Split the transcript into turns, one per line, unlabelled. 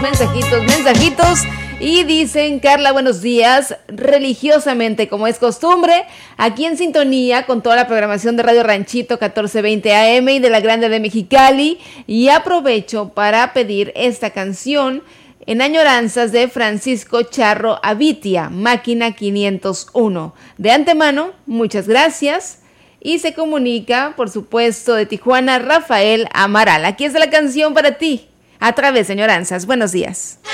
mensajitos. Y dicen, Carla, buenos días, religiosamente, como es costumbre, aquí en sintonía con toda la programación de Radio Ranchito 1420 AM y de la Grande de Mexicali. Y aprovecho para pedir esta canción en añoranzas de Francisco Charro Avitia, Máquina 501. De antemano, muchas gracias. Y se comunica, por supuesto, de Tijuana, Rafael Amaral. Aquí está la canción para ti, a través de añoranzas. Buenos días.